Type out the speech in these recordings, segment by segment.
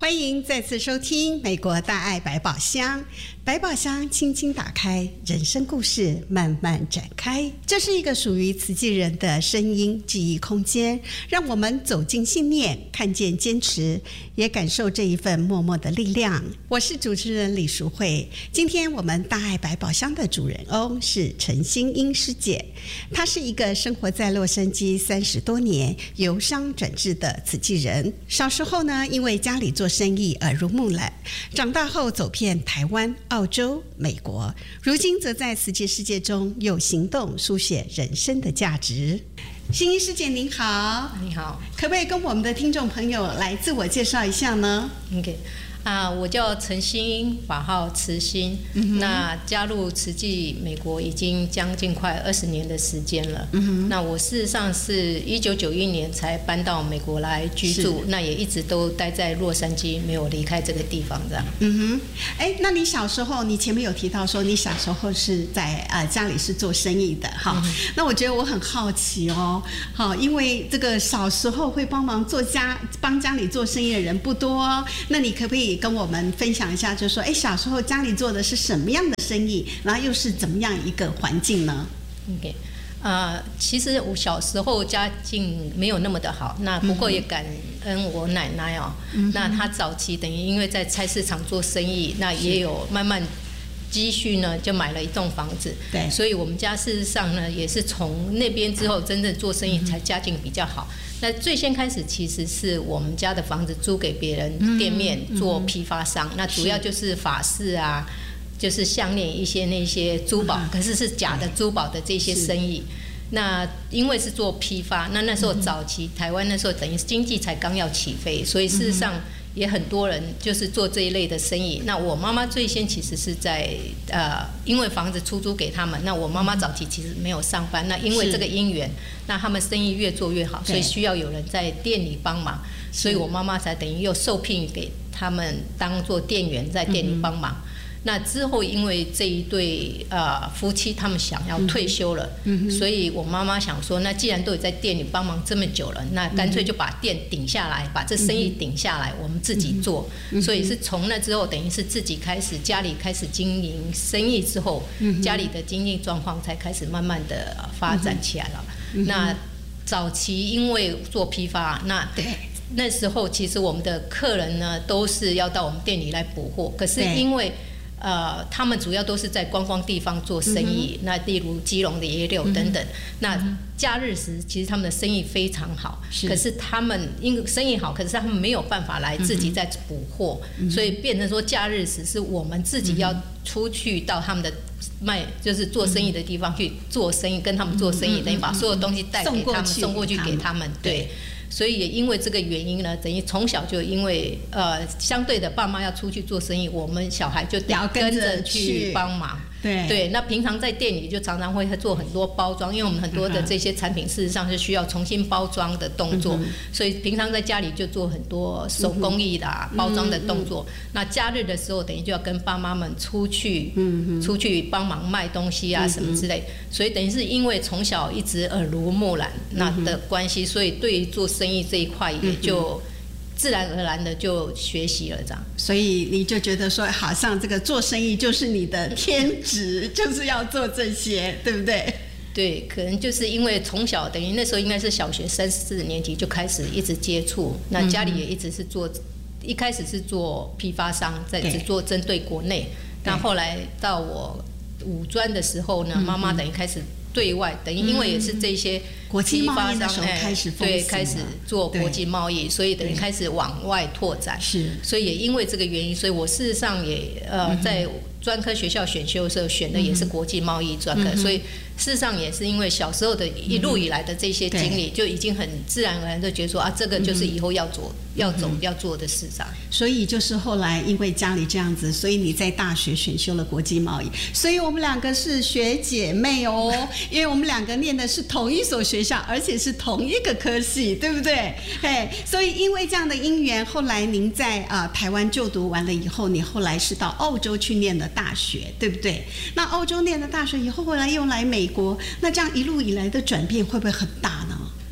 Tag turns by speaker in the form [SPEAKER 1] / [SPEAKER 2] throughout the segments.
[SPEAKER 1] 欢迎再次收听美国大爱百宝箱。百宝箱轻轻打开，人生故事慢慢展开。这是一个属于慈济人的声音记忆空间，让我们走进信念，看见坚持，也感受这一份默默的力量。我是主持人李淑慧。今天我们大爱百宝箱的主人翁是陈欣英师姐，她是一个生活在洛杉矶30多年，由商转智的慈济人。小时候呢，因为家里做生意耳濡目染，长大后走遍台湾、澳洲、美国，如今则在慈济世界中用行动书写人生的价值。欣英师姐您好。
[SPEAKER 2] 你好，
[SPEAKER 1] 可不可以跟我们的听众朋友来自我介绍一下呢？
[SPEAKER 2] OK，我叫陈欣英，法号慈欣。那加入慈济美国已经将近快20年的时间了。那我事实上是1991年才搬到美国来居住，那也一直都待在洛杉矶，没有离开这个地方这样。
[SPEAKER 1] 那你小时候，你前面有提到说你小时候是在家里是做生意的哈。那我觉得我很好奇哦，好，因为这个小时候会帮家里做生意的人不多哦，那你可不可以跟我们分享一下，就是说，小时候家里做的是什么样的生意，然后又是怎么样一个环境呢？
[SPEAKER 2] OK， 其实我小时候家境没有那么的好，那不过也感恩我奶奶哦。那她早期等于因为在菜市场做生意，那也有慢慢积蓄呢，就买了一栋房子。对，所以我们家事实上呢，也是从那边之后真正做生意才家境比较好。那最先开始其实是我们家的房子租给别人店面做批发商，那主要就是法式啊，就是项链一些那些珠宝，可是是假的珠宝的这些生意。那因为是做批发，那时候早期台湾那时候等于经济才刚要起飞，所以事实上也很多人就是做这一类的生意。那我妈妈最先其实是在因为房子出租给他们，那我妈妈早期其实没有上班，那因为这个因缘，那他们生意越做越好，所以需要有人在店里帮忙，所以我妈妈才等于又受聘给他们当做店员在店里帮忙。那之后，因为这一对夫妻他们想要退休了，所以我妈妈想说，那既然都有在店里帮忙这么久了，那干脆就把店顶下来，把这生意顶下来，我们自己做。所以是从那之后，等于是自己开始家里开始经营生意之后，家里的经济状况才开始慢慢的发展起来了。那早期因为做批发，那时候其实我们的客人呢都是要到我们店里来补货，可是因为他们主要都是在观光地方做生意，那例如基隆的野柳等等。那假日时其实他们的生意非常好，可是他们因为生意好，可是他们没有办法来自己再补货，所以变成说假日时是我们自己要出去到他们的就是做生意的地方去做生意，跟他们做生意，等于把所有东西带给他们，送过去给他们。对。所以也因为这个原因呢，等于从小就因为相对的爸妈要出去做生意，我们小孩就得跟着去帮忙。对，那平常在店里就常常会做很多包装，因为我们很多的这些产品事实上是需要重新包装的动作，所以平常在家里就做很多手工艺的包装的动作。那假日的时候，等于就要跟爸妈们出去帮忙卖东西啊什么之类，所以等于是因为从小一直耳濡目染那的关系，所以对于做生意这一块也就自然而然的就学习了这样。
[SPEAKER 1] 所以你就觉得说，好像这个做生意就是你的天职，就是要做这些，对不对？
[SPEAKER 2] 对，可能就是因为从小等于那时候应该是小学3、4年级就开始一直接触，那家里也一直是做，一开始是做批发商，只做针对国内，那后来到我五专的时候呢，妈妈等于开始对外，等于因为也是这些
[SPEAKER 1] 国际贸易的时候开始
[SPEAKER 2] 对，开始做国际贸易，所以等于开始往外拓展。是，所以也因为这个原因，所以我事实上也在专科学校选修的时候选的也是国际贸易专科，所以事实上也是因为小时候的一路以来的这些经历，就已经很自然而然就觉得说这个就是以后要做的事上。
[SPEAKER 1] 所以就是后来因为家里这样子，所以你在大学选修了国际贸易，所以我们两个是学姐妹哦，因为我们两个念的是同一所学校，而且是同一个科系，对不对？所以因为这样的因缘，后来您在台湾就读完了以后，你后来是到澳洲去念的大学，对不对？那澳洲念的大学以后，后来又来美国，那这样一路以来的转变会不会很大呢？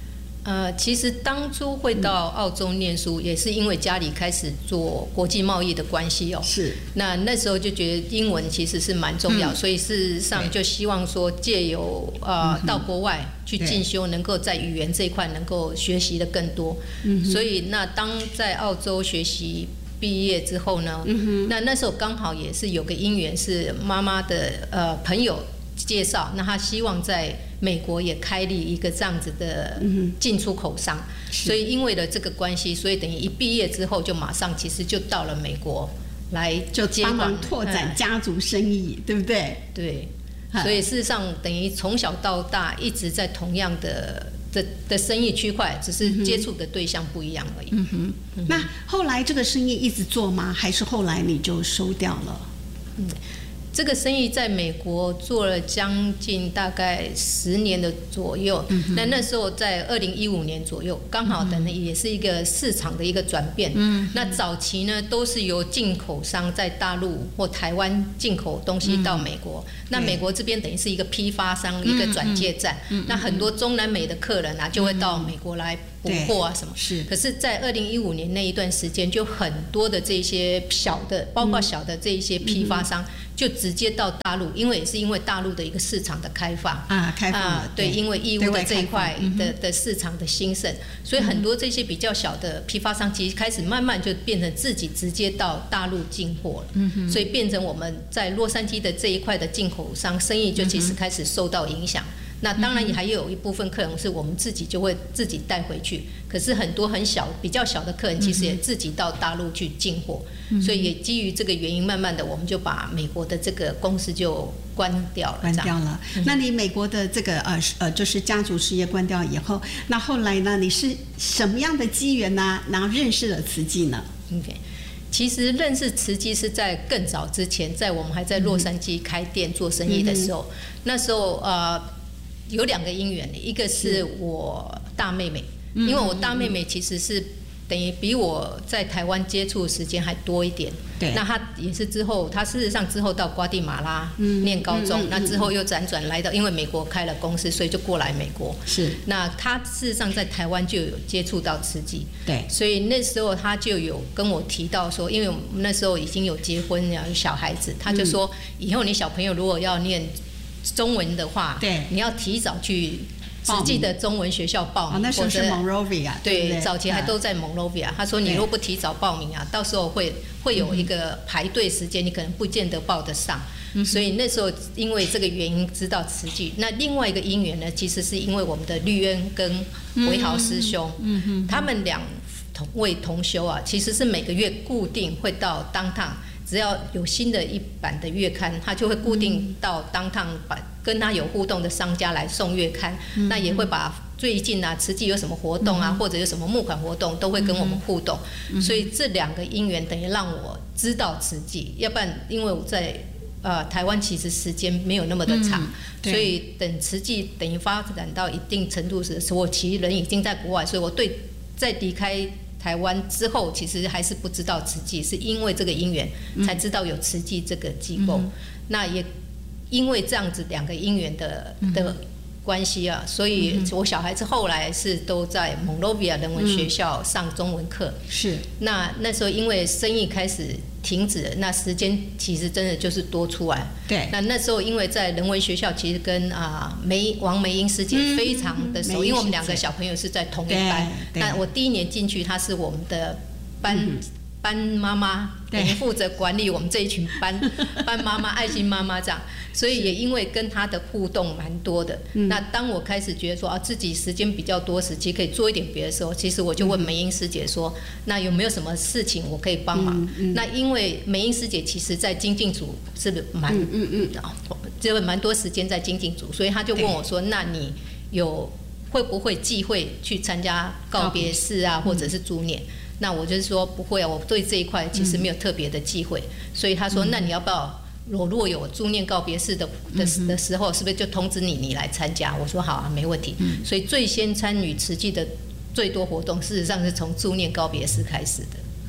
[SPEAKER 2] 其实当初会到澳洲念书，也是因为家里开始做国际贸易的关系哦。
[SPEAKER 1] 是。
[SPEAKER 2] 那时候就觉得英文其实是蛮重要，所以事实上就希望说借由到国外去进修，能够在语言这一块能够学习的更多。所以那当在澳洲学习毕业之后呢，那时候刚好也是有个因缘，是妈妈的朋友介绍，那他希望在美国也开立一个这样子的进出口商，所以因为了这个关系，所以等于一毕业之后就马上其实就到了美国来
[SPEAKER 1] 就帮忙拓展家族生意，对不对？
[SPEAKER 2] 对，所以事实上等于从小到大一直在同样的生意区块，只是接触的对象不一样而已。
[SPEAKER 1] 那后来这个生意一直做吗？还是后来你就收掉了？
[SPEAKER 2] 这个生意在美国做了将近大概10年的左右，那时候在2015年左右，刚好等于也是一个市场的一个转变。那早期呢都是由进口商在大陆或台湾进口东西到美国，那美国这边等于是一个批发商，一个转介站，那很多中南美的客人啊就会到美国来补货啊什么。
[SPEAKER 1] 是。
[SPEAKER 2] 可是，在2015年那一段时间，就很多的这些小的，包括小的这一些批发商，就直接到大陆，因为也是因为大陆的一个市场的开放
[SPEAKER 1] 开放
[SPEAKER 2] 对，因为义乌的这一块的市场的兴盛，所以很多这些比较小的批发商，其实开始慢慢就变成自己直接到大陆进货了。所以变成我们在洛杉矶的这一块的进口商生意，就其实开始受到影响。那当然也还有一部分客人是我们自己就会自己带回去，可是很多比较小的客人其实也自己到大陆去进货，所以也基于这个原因，慢慢的我们就把美国的这个公司就关掉了。
[SPEAKER 1] 那你美国的这个就是家族事业关掉以后，那后来呢，你是什么样的机缘呢？然后认识了慈济呢？
[SPEAKER 2] OK， 其实认识慈济是在更早之前，在我们还在洛杉矶开店做生意的时候，那时候有2个因缘，一个是我大妹妹，因为我大妹妹其实是等于比我在台湾接触的时间还多一点。对，那她也是之后，她事实上之后到瓜地马拉念高中，那之后又辗转来到，因为美国开了公司，所以就过来美国。是，那她事实上在台湾就有接触到慈济，对，所以那时候她就有跟我提到说，因为我们那时候已经有结婚有小孩子，她就说以后你小朋友如果要念中文的话，对，你要提早去慈济的中文学校报名。
[SPEAKER 1] 那时候是 Monrovia，
[SPEAKER 2] 对，早期还都在 Monrovia。他说你如果不提早报名啊，到时候会有一个排队时间，你可能不见得报得上。所以那时候因为这个原因知道慈济。那另外一个因缘呢，其实是因为我们的绿恩跟维豪师兄，他们2位同修啊，其实是每个月固定会到downtown。只要有新的一版的月刊，他就会固定到downtown跟他有互动的商家来送月刊，那也会把最近啊慈济有什么活动啊，或者有什么募款活动，都会跟我们互动。所以这2个因缘等于让我知道慈济，要不然因为我在台湾其实时间没有那么的长，所以等慈济等于发展到一定程度时，我其实人已经在国外，所以我对在离开台湾之后，其实还是不知道慈济，是因为这个因缘才知道有慈济这个机构。那也因为这样子2个因缘的关系啊，所以我小孩子后来是都在 Monrovia 人文学校上中文课。是。那时候因为生意开始停止了，那时间其实真的就是多出来。对。那时候因为在人文学校，其实跟王梅英师姐非常的熟，因为我们2个小朋友是在同一班。那我第1年进去，她是我们的班妈妈，负责管理我们这一群班妈妈、爱心妈妈这样，所以也因为跟她的互动蛮多的。那当我开始觉得说自己时间比较多时期可以做一点别的时候，其实我就问梅英师姐说，那有没有什么事情我可以帮忙？那因为梅英师姐其实在精进组是就蛮多时间在精进组，所以她就问我说，那你会不会忌讳去参加告别式啊，或者是助念？那我就是说不会啊，我对这一块其实没有特别的忌讳，所以他说，那你要不要我如果有助念告别式的时候，是不是就通知你来参加？我说好啊，没问题。所以最先参与慈济的最多活动，事实上是从助念告别式开始的。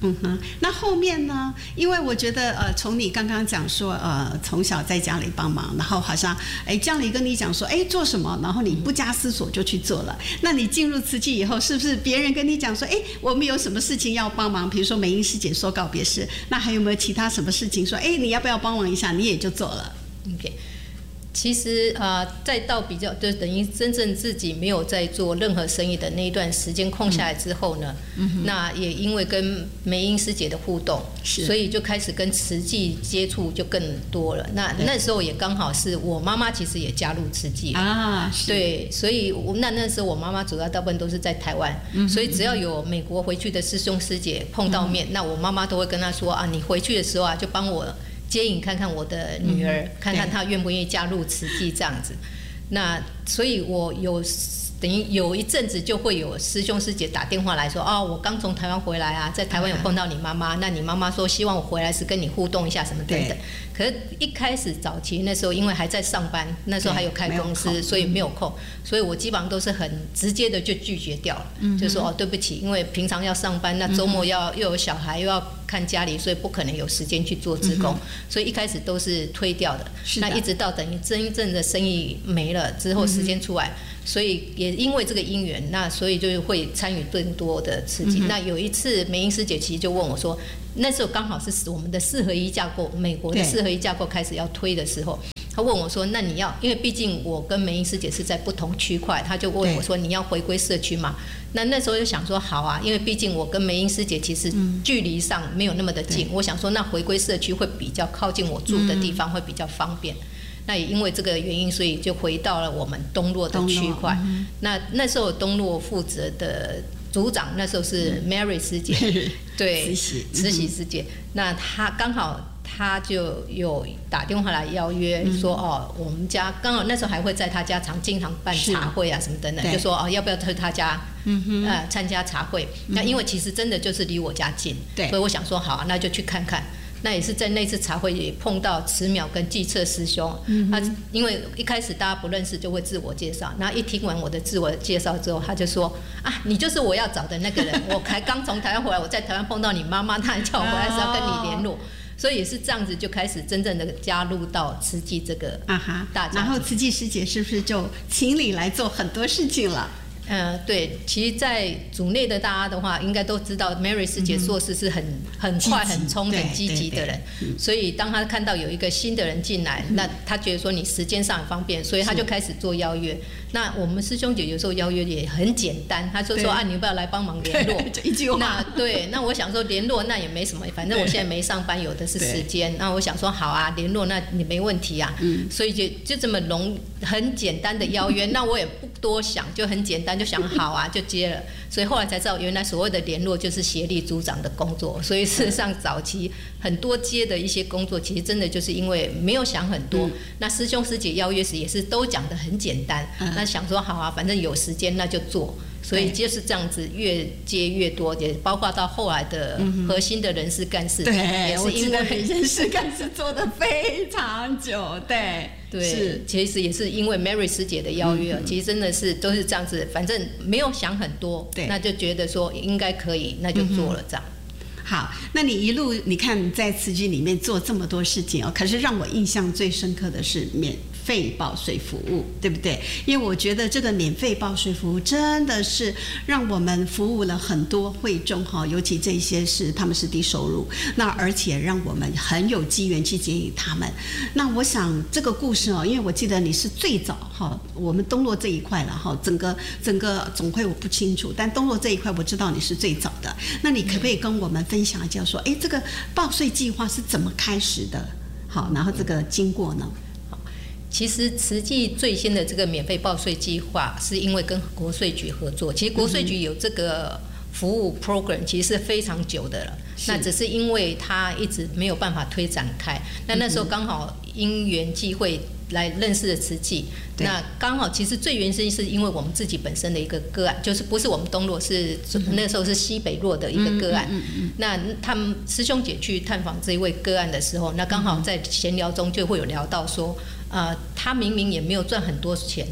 [SPEAKER 1] 那后面呢？因为我觉得从你刚刚讲说从小在家里帮忙，然后好像家里跟你讲说做什么，然后你不加思索就去做了。那你进入慈济以后，是不是别人跟你讲说我们有什么事情要帮忙？比如说美英师姐说告别式，那还有没有其他什么事情说你要不要帮忙一下？你也就做了。
[SPEAKER 2] OK。其实再到比较，就等于真正自己没有在做任何生意的那一段时间空下来之后呢，那也因为跟梅英师姐的互动，所以就开始跟慈济接触就更多了。那时候也刚好是我妈妈其实也加入慈济啊，对，所以那时候我妈妈主要大部分都是在台湾，所以只要有美国回去的师兄师姐碰到面，那我妈妈都会跟她说啊，你回去的时候啊，就帮我接引看看我的女儿，看看她愿不愿意加入慈济这样子。那所以我等于有一阵子就会有师兄师姐打电话来说，我刚从台湾回来啊，在台湾有碰到你妈妈，那你妈妈说希望我回来时跟你互动一下什么等等。可是一开始早期那时候因为还在上班，那时候还有开公司，所以没有空，所以我基本上都是很直接的就拒绝掉了，就说对不起，因为平常要上班，那周末又有小孩又要看家里，所以不可能有时间去做志工，所以一开始都是推掉的。那一直到等于真正的生意没了之后，时间出来，所以也因为这个因缘，那所以就会参与更多的刺激。那有一次梅英师姐其实就问我说，那时候刚好是我们的4合1架构，美国的4合1架构开始要推的时候，他问我说，那你要，因为毕竟我跟梅英师姐是在不同区块，他就问我说，你要回归社区吗？那时候就想说好啊，因为毕竟我跟梅英师姐其实距离上没有那么的近，我想说那回归社区会比较靠近我住的地方，会比较方便。那也因为这个原因，所以就回到了我们东洛的区块。那时候东洛负责的组长那时候是 Mary 师姐，对，慈禧师姐。那她刚好他就有打电话来邀约说我们家刚好那时候还会在他家经常办茶会啊什么等等，就说要不要去他家参加茶会。那因为其实真的就是离我家近，所以我想说好，那就去看看。那也是在那次茶会也碰到慈淼跟季彻师兄，他因为一开始大家不认识就会自我介绍，然后一听完我的自我介绍之后，他就说你就是我要找的那个人，我才刚从台湾回来，我在台湾碰到你妈妈，她还叫我回来是要跟你联络。所以也是这样子就开始真正的加入到慈济这个大家庭。
[SPEAKER 1] 然后慈济师姐是不是就请你来做很多事情了？
[SPEAKER 2] 对，其实，在组内的大家的话，应该都知道 Mary 师姐做事是很快、很冲、很积极的人。所以，当他看到有一个新的人进来，那他觉得说你时间上很方便，所以他就开始做邀约。那我们师兄姐有时候邀约也很简单，他就说你要不要来帮忙联络？
[SPEAKER 1] 一句话。
[SPEAKER 2] 那我想说联络那也没什么，反正我现在没上班，有的是时间。那我想说好啊，联络那你没问题啊。所以就这么很简单的邀约，那我也不多想，就很简单。就想好啊，就接了，所以后来才知道，原来所谓的联络就是协力组长的工作。所以事实上，早期很多接的一些工作，其实真的就是因为没有想很多。那师兄师姐邀约时也是都讲得很简单，那想说好啊，反正有时间那就做。所以就是这样子，越接越多，也包括到后来的核心的人事干事，也是因为
[SPEAKER 1] 人事干事做得非常久，对，
[SPEAKER 2] 其实也是因为 Mary 师姐的邀约，其实真的是都是这样子，反正没有想很多，那就觉得说应该可以，那就做了这样。
[SPEAKER 1] 好，那你一路你看在慈济里面做这么多事情可是让我印象最深刻的是免费报税服务，对不对？因为我觉得这个免费报税服务真的是让我们服务了很多会众尤其这些他们是低收入，那而且让我们很有机缘去接引他们。那我想这个故事因为我记得你是最早我们东洛这一块了整个总会我不清楚，但东洛这一块我知道你是最早的。那你可不可以跟我们分享一下说这个报税计划是怎么开始的？好，然后这个经过呢？
[SPEAKER 2] 其实慈济最先的这个免费报税计划是因为跟国税局合作，其实国税局有这个服务 program 其实是非常久的了，那只是因为它一直没有办法推展开。那时候刚好因缘际会来认识了慈济，那刚好其实最原生是因为我们自己本身的一个个案，就是不是我们东洛，是那时候是西北洛的一个个案。那他们师兄姐去探访这一位个案的时候，那刚好在闲聊中就会有聊到说，他明明也没有赚很多钱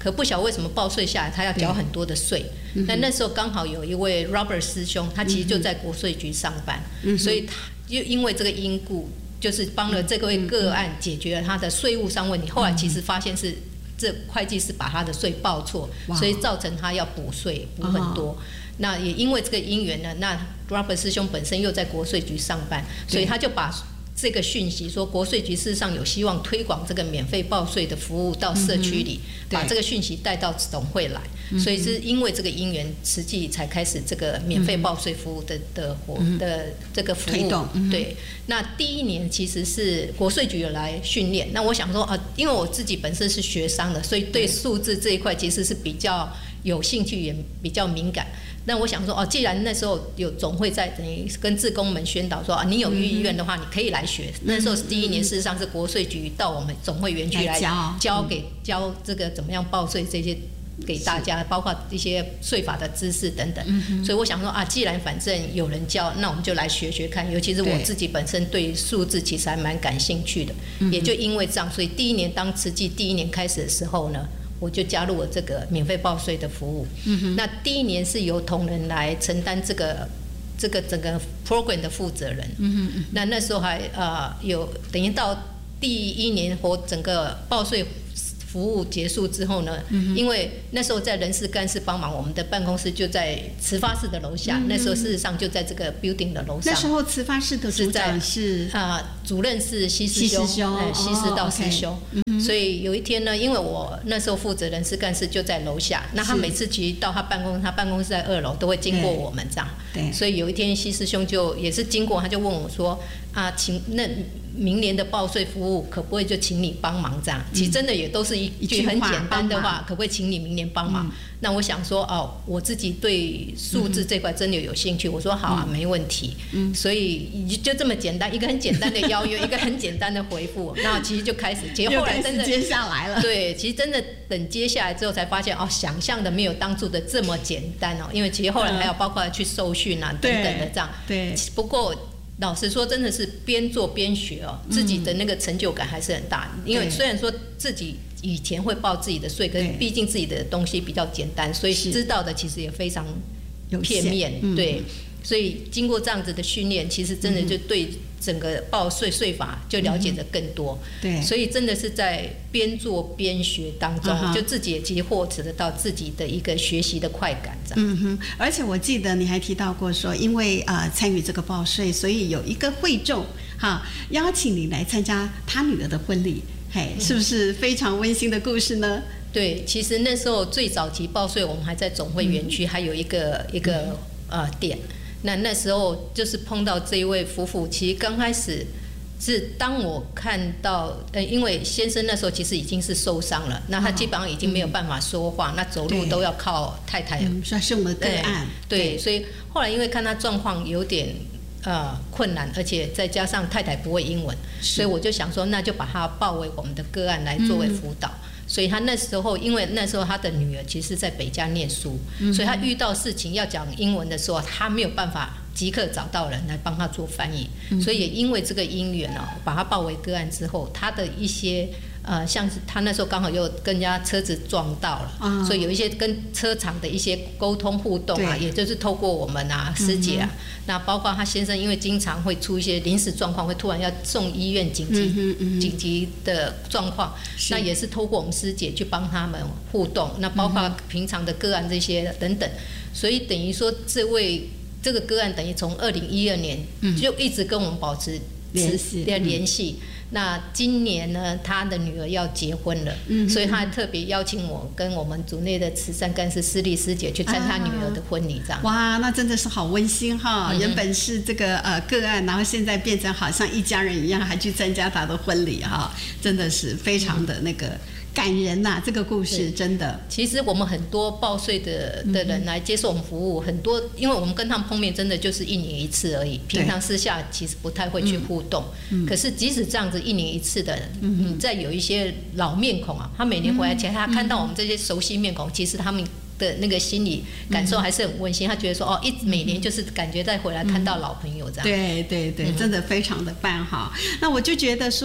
[SPEAKER 2] 可不晓得为什么报税下来他要缴很多的税。但那时候刚好有一位 Robert 师兄，他其实就在国税局上班，所以他就因为这个因故，就是帮了这位个案解决了他的税务上问题。后来其实发现是这会计师把他的税报错，所以造成他要补税补很多。那也因为这个因缘呢，那 Robert 师兄本身又在国税局上班，所以他就把这个讯息说国税局事实上有希望推广这个免费报税的服务到社区里，把这个讯息带到总会来，所以是因为这个因缘，实际才开始这个免费报税服务的这个服务推动。对，那第一年其实是国税局有来训练，那我想说因为我自己本身是学商的，所以对数字这一块其实是比较有兴趣，也比较敏感。那我想说既然那时候有总会在等于跟志工们宣导说你有意愿的话，你可以来学。那时候是第一年，事实上是国税局到我们总会园区来教这个怎么样报税这些给大家，包括一些税法的知识等等。所以我想说既然反正有人教，那我们就来学学看。尤其是我自己本身对数字其实还蛮感兴趣的，也就因为这样，所以第一年当慈济第一年开始的时候呢，我就加入了这个免费报税的服务。那第一年是由同仁来承担这个整个 program 的负责人。那时候还有等于到第一年或整个报税服务结束之后呢，因为那时候在人事干事帮忙，我们的办公室就在慈发室的楼下。那时候事实上就在这个 building 的楼上。
[SPEAKER 1] 那时候慈发室的组长是
[SPEAKER 2] 主任是西师兄，西师道师兄。所以有一天呢，因为我那时候负责人事干事就在楼下，那他每次其实到他办公室在2楼，都会经过我们这样。对。所以有一天西师兄就也是经过，他就问我说请那明年的报税服务可不可以就请你帮忙这样？其实真的也都是一句很简单的话，可不可以请你明年帮忙？那我想说我自己对数字这块真的有兴趣，我说好没问题。所以就这么简单，一个很简单的邀约，一个很简单的回复，那其实就开始。其实后来真的
[SPEAKER 1] 接下来了。
[SPEAKER 2] 对，其实真的等接下来之后才发现想象的没有当初的这么简单因为其实后来还有包括去受训等等的这样。对。不过老实说，真的是边做边学自己的那个成就感还是很大。因为虽然说自己以前会报自己的税，可是毕竟自己的东西比较简单，所以知道的其实也非常片面。对，所以经过这样子的训练，其实真的就对整个报税法就了解的更多。对，所以真的是在边做边学当中，就自己也其实获得到自己的一个学习的快感。
[SPEAKER 1] 而且我记得你还提到过说，因为参与这个报税，所以有一个会众邀请你来参加他女儿的婚礼，是不是非常温馨的故事呢？
[SPEAKER 2] 对，其实那时候最早期报税，我们还在总会园区，还有一个店。那时候就是碰到这一位夫妇，其实刚开始是当我看到，因为先生那时候其实已经是受伤了，那他基本上已经没有办法说话，那走路都要靠太太。
[SPEAKER 1] 算是我们的个案。
[SPEAKER 2] 对，所以后来因为看他状况有点困难，而且再加上太太不会英文，所以我就想说，那就把他报为我们的个案来作为辅导。所以他那时候，因为那时候他的女儿其实在北加念书，所以他遇到事情要讲英文的时候，他没有办法即刻找到人来帮他做翻译。所以也因为这个因缘把他报为个案之后，他的一些像是他那时候刚好又跟人家车子撞到了，所以有一些跟车厂的一些沟通互动也就是透过我们师姐那包括他先生，因为经常会出一些临时状况，会突然要送医院紧急的状况，那也是透过我们师姐去帮他们互动，那包括平常的个案这些等等，所以等于说这个个案等于从2012年就一直跟我们保持联系。那今年呢，他的女儿要结婚了，所以他还特别邀请我跟我们组内的慈善干事施丽师姐去参加女儿的婚礼，这样。
[SPEAKER 1] 哇，那真的是好温馨哈！原本是这个个案，然后现在变成好像一家人一样，还去参加他的婚礼哈，真的是非常的那个感人呐，这个故事真的。其
[SPEAKER 2] 实我们很多报税的人来接受我们服务，很多因为我们跟他们碰面真的就是1年1次而已，平常私下其实不太会去互动。可是即使这样子1年1次的人，再有一些老面孔他每年回来前，他看到我们这些熟悉面孔，其实他们的那个心理感受还是很温馨。他觉得说每年就是感觉再回来看到老朋友这样。
[SPEAKER 1] 对，真的非常的棒哈。那我就觉得说，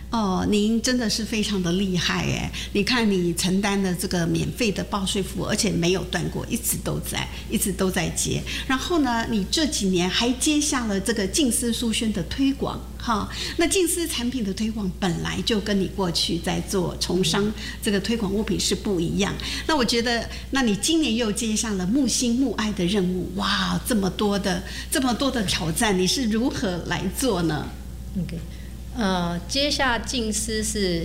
[SPEAKER 1] 哦，您真的是非常的厉害哎！你看，你承担的这个免费的报税服务，而且没有断过，一直都在接。然后呢，你这几年还接下了这个净丝书轩的推广，哈。那净丝产品的推广本来就跟你过去在做从商这个推广物品是不一样。那我觉得，那你今年又接下了木心木爱的任务，哇，这么多的挑战，你是如何来做呢？
[SPEAKER 2] OK。接下净丝是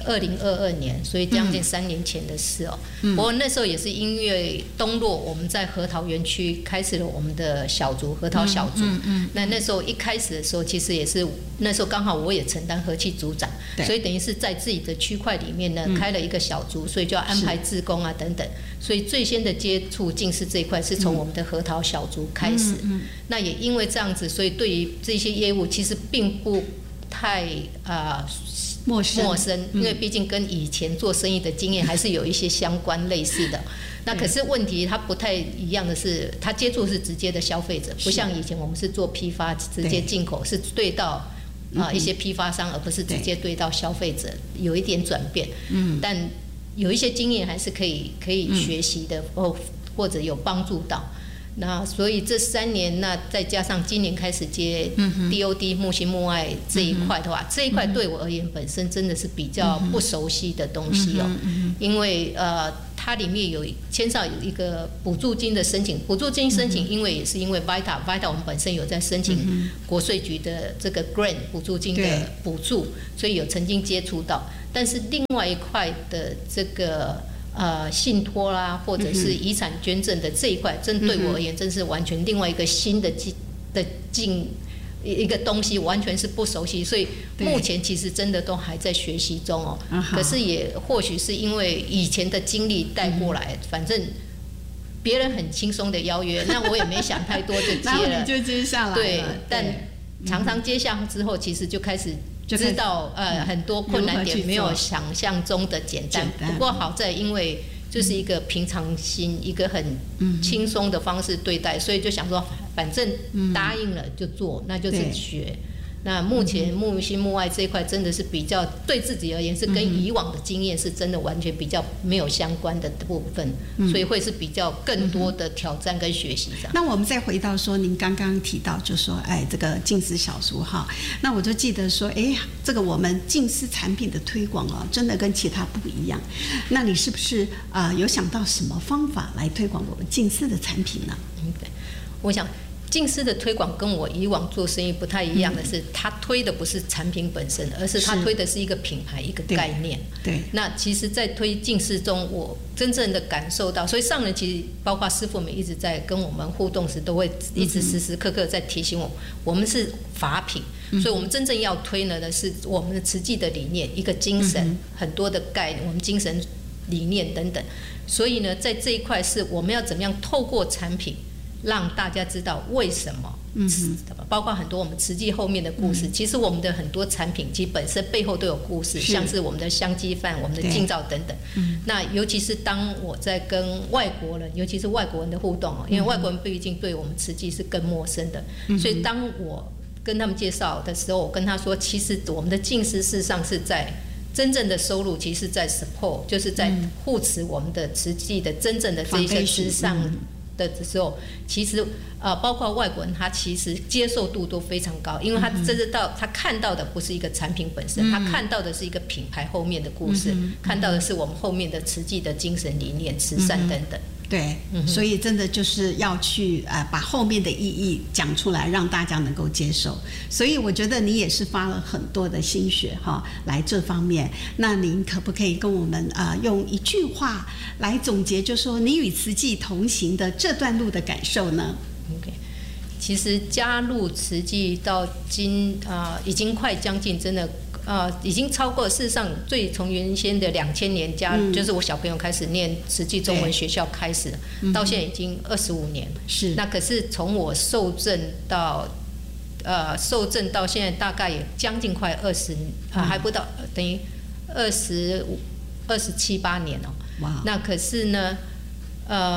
[SPEAKER 2] 2022年，所以将近3年前的事哦。不过那时候也是因为东洛我们在核桃园区开始了我们的小组核桃小组。那时候一开始的时候，其实也是那时候刚好我也承担和气组长，所以等于是在自己的区块里面呢开了一个小组，所以就要安排志工啊等等。所以最先的接触净丝这一块是从我们的核桃小组开始。那也因为这样子，所以对于这些业务其实并不太陌生，因为毕竟跟以前做生意的经验还是有一些相关类似的。那可是问题它不太一样的是，它接触是直接的消费者，不像以前我们是做批发直接进口，是对到一些批发商，而不是直接对到消费者，有一点转变。但有一些经验还是可以学习的，或者有帮助到。那所以这3年，那再加上今年开始接 DOD 木心木爱这一块的话，这一块对我而言本身真的是比较不熟悉的东西哦，因为它里面有牵涉有一个补助金的申请，补助金申请，因为也是因为 Vita 我们本身有在申请国税局的这个 grant 补助金的补助，所以有曾经接触到，但是另外一块的这个。信托啦，或者是遗产捐赠的这一块，真对我而言，真是完全另外一个新的一个东西，完全是不熟悉，所以目前其实真的都还在学习中哦。可是也或许是因为以前的经历带过来，反正别人很轻松的邀约，那我也没想太多就接了，
[SPEAKER 1] 你就接下来了。
[SPEAKER 2] 对，但常常接下之后，其实就开始。知道很多困难点没有想象中的简单，不过好在因为就是一个平常心，一个很轻松的方式对待，所以就想说反正答应了就做，那就是学。那目前木心木爱这一块真的是比较对自己而言是跟以往的经验是真的完全比较没有相关的部分，所以会是比较更多的挑战跟学习上。
[SPEAKER 1] 那我们再回到说您刚刚提到就说这个净丝小书哈，那我就记得说这个我们净丝产品的推广真的跟其他不一样。那你是不是有想到什么方法来推广我们净丝的产品呢？
[SPEAKER 2] 对，我想。净丝的推广跟我以往做生意不太一样的是，他推的不是产品本身，而是他推的是一个品牌、一个概念。
[SPEAKER 1] 对。
[SPEAKER 2] 那其实，在推净丝中，我真正的感受到，所以上人其实包括师父们一直在跟我们互动时，都会一直时时刻刻在提醒我们是法品，所以我们真正要推的是我们的慈济的理念，一个精神，很多的概念，我们精神理念等等。所以呢，在这一块是我们要怎么样透过产品。让大家知道为什么，包括很多我们慈济后面的故事。其实我们的很多产品，其实本身背后都有故事，像是我们的香鸡饭、我们的净皂等等。那尤其是当我在跟外国人，尤其是外国人的互动，因为外国人毕竟对我们慈济是更陌生的，所以当我跟他们介绍的时候，我跟他说，其实我们的净丝事实上是在。真正的收入其实是在 support， 就是在护持我们的慈济的真正的这一些之上的时候，其实包括外国人，他其实接受度都非常高，因为他他看到的不是一个产品本身，他看到的是一个品牌后面的故事，看到的是我们后面的慈济的精神理念、慈善等等。
[SPEAKER 1] 对，所以真的就是要去把后面的意义讲出来，让大家能够接受。所以我觉得你也是花了很多的心血来这方面。那您可不可以跟我们用一句话来总结，就说你与慈济同行的这段路的感受呢？
[SPEAKER 2] OK， 其实加入慈济到今已经快将近真的。已经超过，事实上，从原先的2000年就是我小朋友开始念慈济中文学校开始，到现在已经25年。是。那可是从我受证到现在，大概也将近快20，还不到，等于27、8年哦。哇。那可是呢，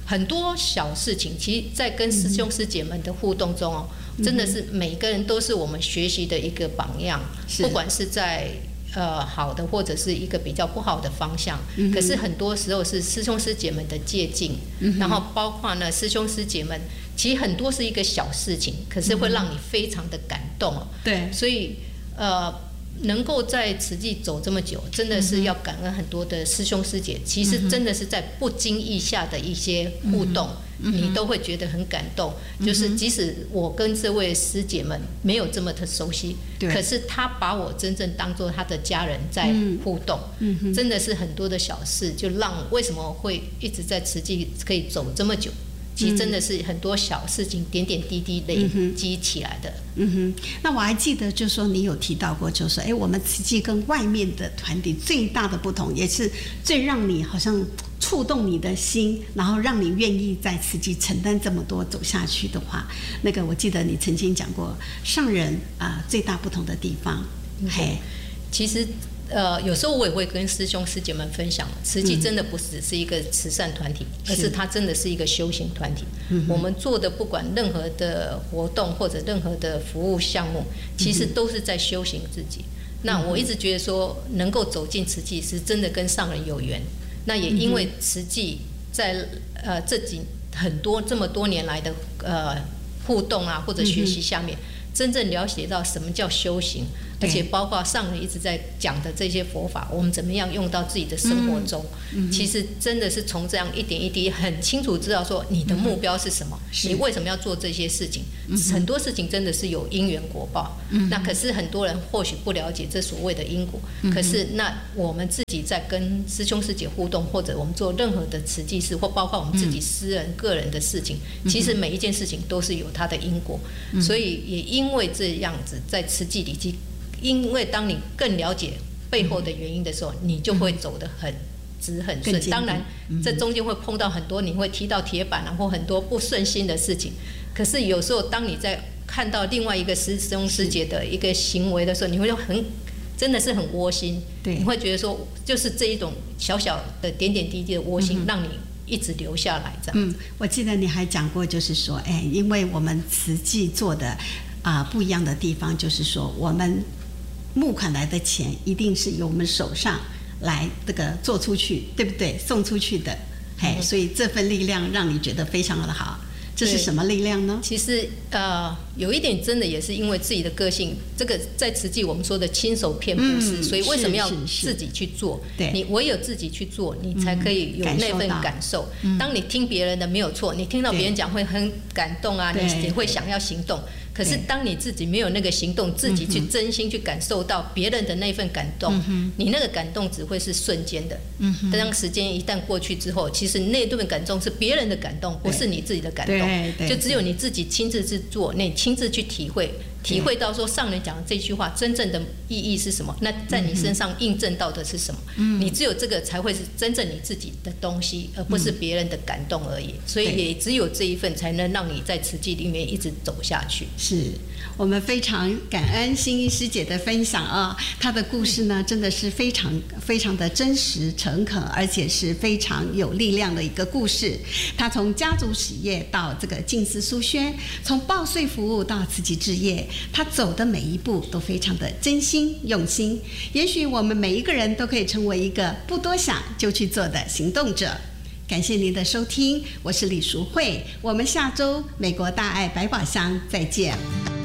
[SPEAKER 2] 很多小事情，其实在跟师兄师姐们的互动中哦，真的是每个人都是我们学习的一个榜样，不管是在好的或者是一个比较不好的方向，可是很多时候是师兄师姐们的借鉴，然后包括呢师兄师姐们，其实很多是一个小事情，可是会让你非常的感动哦。
[SPEAKER 1] 对，
[SPEAKER 2] 所以能够在慈济走这么久，真的是要感恩很多的师兄师姐。其实真的是在不经意下的一些互动，你都会觉得很感动。就是即使我跟这位师姐们没有这么的熟悉，可是她把我真正当作她的家人在互动，真的是很多的小事，就让为什么会一直在慈济可以走这么久。其实真的是很多小事情点点滴滴累积起来的。
[SPEAKER 1] 那我还记得，就是说你有提到过，就是说，我们慈济跟外面的团体最大的不同，也是最让你好像触动你的心，然后让你愿意在慈济承担这么多走下去的话，那个我记得你曾经讲过，上人最大不同的地方，
[SPEAKER 2] 其实。有时候我也会跟师兄师姐们分享，慈济真的不只是一个慈善团体，而是它真的是一个修行团体。我们做的不管任何的活动或者任何的服务项目，其实都是在修行自己。那我一直觉得说，能够走进慈济是真的跟上人有缘。那也因为慈济在这么多年来的互动啊或者学习下面，真正了解到什么叫修行。而且包括上人一直在讲的这些佛法，我们怎么样用到自己的生活中，其实真的是从这样一点一滴很清楚知道说你的目标是什么，你为什么要做这些事情，很多事情真的是有因缘果报，那可是很多人或许不了解这所谓的因果，可是那我们自己在跟师兄师姐互动，或者我们做任何的慈济事，或包括我们自己私人个人的事情，其实每一件事情都是有它的因果，所以也因为这样子在慈济里因为当你更了解背后的原因的时候，你就会走得很直很顺。当然，这中间会碰到很多你会踢到铁板啊，或很多不顺心的事情。可是有时候，当你在看到另外一个师兄师姐的一个行为的时候，你会真的是很窝心。你会觉得说，就是这一种小小的点点滴滴的窝心，让你一直留下来这样。
[SPEAKER 1] 我记得你还讲过，就是说，因为我们慈济做的不一样的地方，就是说我们募款来的钱一定是由我们手上来这个做出去，对不对？送出去的，所以这份力量让你觉得非常的好。这是什么力量呢？
[SPEAKER 2] 其实有一点真的也是因为自己的个性，这个在慈济我们说的亲手骗布施，所以为什么要自己去做？你唯有自己去做，你才可以有那份感受。当你听别人的没有错，你听到别人讲会很感动啊，你会想要行动。可是当你自己没有那个行动，自己去真心去感受到别人的那份感动，你那个感动只会是瞬间的。当时间一旦过去之后，其实那份感动是别人的感动，不是你自己的感动。就只有你自己亲自去做，你亲自去体会到说上人讲的这句话真正的意义是什么，那在你身上印证到的是什么，你只有这个才会是真正你自己的东西，而不是别人的感动而已。所以也只有这一份才能让你在慈济里面一直走下去。
[SPEAKER 1] 是我们非常感恩心怡师姐的分享啊，她的故事呢真的是非常非常的真实诚恳，而且是非常有力量的一个故事。她从家族企业到这个静思书轩，从报税服务到慈济置业，她走的每一步都非常的真心用心。也许我们每一个人都可以成为一个不多想就去做的行动者。感谢您的收听，我是李淑慧，我们下周美国大爱百宝箱再见。